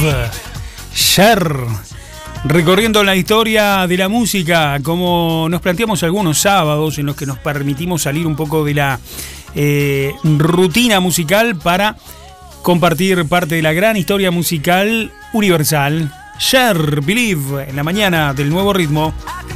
Cher, recorriendo la historia de la música, como nos planteamos algunos sábados en los que nos permitimos salir un poco de la rutina musical para compartir parte de la gran historia musical universal. Cher, Believe, en la mañana del Nuevo Ritmo.